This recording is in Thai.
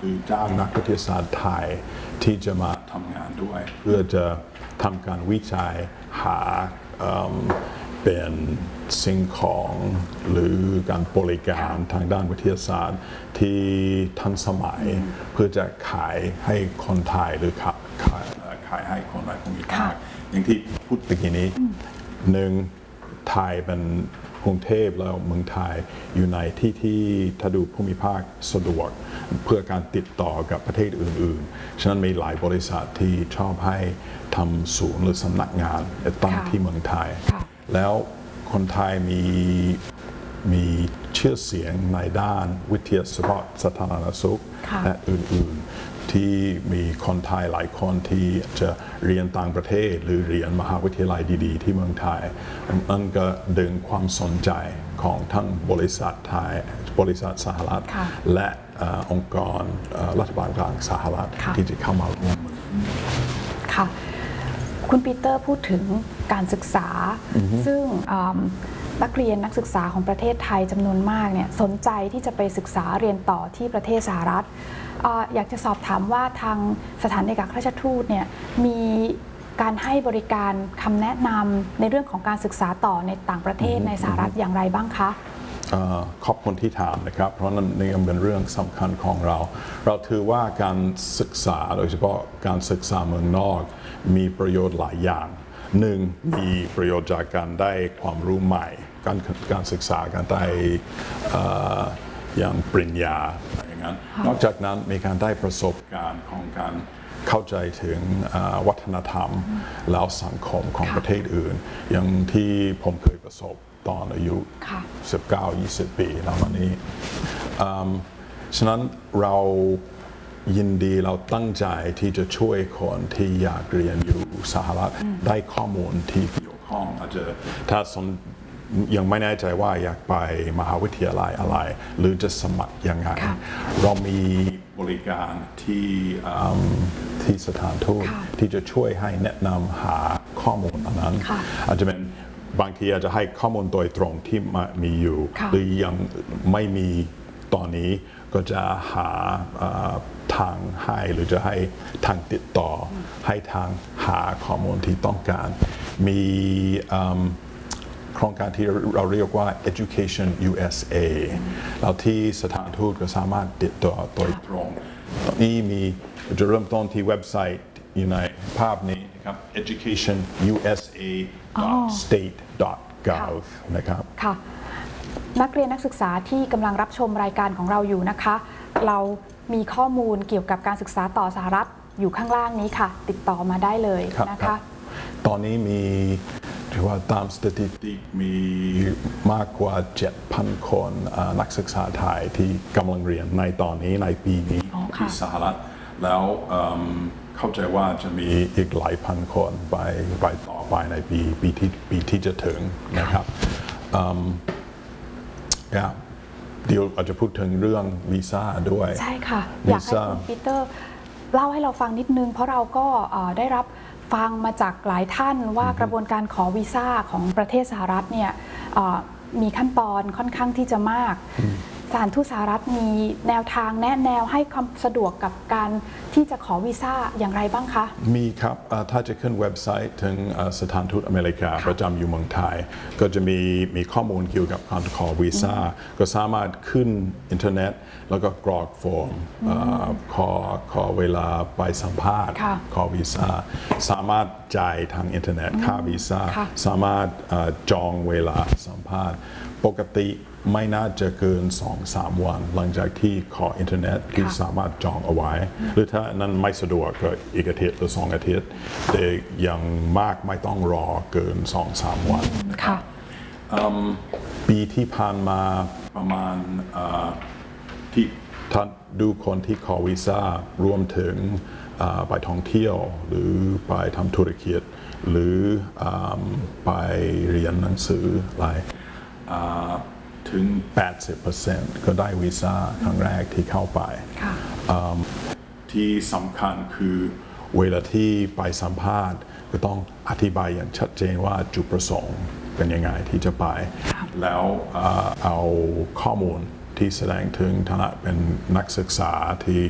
คือจ้างนักวิทยาศาสตร์ไทยที่จะมาทำงานด้วยเพื่อจะทำการวิจัยหาเป็นสิ่งของหรือการบริการทางด้านวิทยาศาสตร์ที่ทันสมัยเพื่อจะขายให้คนไทยหรือขายให้คนในภูมิภาคอย่างที่พูดเมื่อกี้นี้หนึ่งไทยเป็นกรุงเทพแล้วเมืองไทยอยู่ในที่ถ้าดูภูมิภาคสะดวกเพื่อการติดต่อกับประเทศอื่นๆฉะนั้นมีหลายบริษัทที่ชอบให้ทำศูนย์หรือสำนักงานตั้งที่เมืองไทยแล้วคนไทยมีชื่อเสียงในด้านวิทยาศาสตร์สาธารณสุขและอื่นๆที่มีคนไทยหลายคนที่จะเรียนต่างประเทศหรือเรียนมหาวิทยาลัยดีๆที่เมืองไทยมันก็ดึงความสนใจของทั้งบริษัทไทยบริษัทสหรัฐและองค์กรรัฐบาลกลางสหรัฐที่จะเข้ามาร่วมมือค่ะคุณปีเตอร์พูดถึงการศึกษาซึ่งนักเรียนนักศึกษาของประเทศไทยจำนวนมากเนี่ยสนใจที่จะไปศึกษาเรียนต่อที่ประเทศสหรัฐอยากจะสอบถามว่าทางสถานเอกอัครราชทูตเนี่ยมีการให้บริการคำแนะนำในเรื่องของการศึกษาต่อในต่างประเทศในสหรัฐอย่างไรบ้างคะขอบคุณที่ถามนะครับเพราะนั่นนี่เป็นเรื่องสำคัญของเราถือว่าการศึกษาโดยเฉพาะการศึกษาเมืองนอกมีประโยชน์หลายอย่างหนึ่งมีประโยชน์จากการได้ความรู้ใหม่การศึกษาการได้อย่างปริญญาอย่างนั้นนอกจากนั้นมีการได้ประสบการณ์ของการเข้าใจถึงวัฒนธรรมแล้วสังคมของประเทศอื่นอย่างที่ผมเคยประสบตอนอายุ 19-20 ปีแล้ววันนี้ฉะนั้นเรายินดีเราตั้งใจที่จะช่วยคนที่อยากเรียนอยู่สหรัฐได้ข้อมูลที่เกี่ยวข้องอาจจะถ้ายังไม่แน่ใจว่าอยากไปมหาวิทยาลัยอะไรหรือจะสมัครยังไงเรามีบริการที่สถานทูตที่จะช่วยให้แนะนำหาข้อมูลอันนั้นอาจจะเป็นบางทีอาจจะให้ข้อมูลโดยตรงที่มีอยู่หรือยังไม่มีตอนนี้ก็จะหาทางให้หรือจะให้ทางติดต่อให้ทางหาข้อมูลที่ต้องการมีโครงการที่เราเรียกว่า Education USA แล้วที่สถานทูตก็สามารถติดต่อโดยตรงตอนนี้มีจะเริ่มต้นที่เว็บไซต์อยู่ในภาพนี้นะครับ educationusa.state.gov นะครับค่ะนักเรียนนักศึกษาที่กำลังรับชมรายการของเราอยู่นะคะเรามีข้อมูลเกี่ยวกับการศึกษาต่อสหรัฐอยู่ข้างล่างนี้ค่ะติดต่อมาได้เลยนะคะตอนนี้มีถือว่าตามสถิติมีมากกว่า 7,000 คนนักศึกษาไทยที่กำลังเรียนในตอนนี้ในปีนี้ที่สหรัฐแล้วเข้าใจว่าจะมีอีกหลายพันคนไปต่อไปในปีที่จะถึงนะครับเดี๋ยวอาจจะพูดถึงเรื่องวีซ่าด้วยใช่ค่ะอยากให้คุณปีเตอร์เล่าให้เราฟังนิดนึงเพราะเราก็ได้รับฟังมาจากหลายท่านว่ากระบวนการขอวีซ่าของประเทศสหรัฐเนี่ยมีขั้นตอนค่อนข้างที่จะมากสถานทูตสหรัฐมีแนวทางแนะแนวให้ความสะดวกกับการที่จะขอวีซ่าอย่างไรบ้างคะมีครับถ้าจะขึ้นเว็บไซต์ถึงสถานทูตอเมริกาประจำอยู่เมืองไทยก็จะมีข้อมูลเกี่ยวกับการขอวีซ่าก็สามารถขึ้นอินเทอร์เน็ตแล้วก็กรอกฟอร์มขอเวลาไปสัมภาษณ์ขอวีซ่าสามารถจ่ายทางอินเทอร์เน็ตค่าวีซ่าสามารถจองเวลาสัมภาษณ์ปกติไม่น่าจะเกิน 2-3 วันหลังจากที่ขออินเทอร์เน็ตที่สามารถจองเอาไว้หรือถ้านั้นไม่สะดวกก็อีกอาทิตย์หรือ2 อาทิตย์แต่ยังมากไม่ต้องรอเกิน 2-3 วันค่ะปีที่ผ่านมาประมาณที่ท่านดูคนที่ขอวีซ่ารวมถึงไปท่องเที่ยวหรือไปทำธุรกิจหรือไปเรียนหนังสืออะไรถึง 80% ก็ได้วีซ่าครั้งแรกที่เข้าไปที่สำคัญคือเวลาที่ไปสัมภาษณ์ก็ต้องอธิบายอย่างชัดเจนว่าจุดประสงค์เป็นยังไงที่จะไปแล้วเอาข้อมูลที่แสดงถึงฐานะเป็นนักศึกษาที่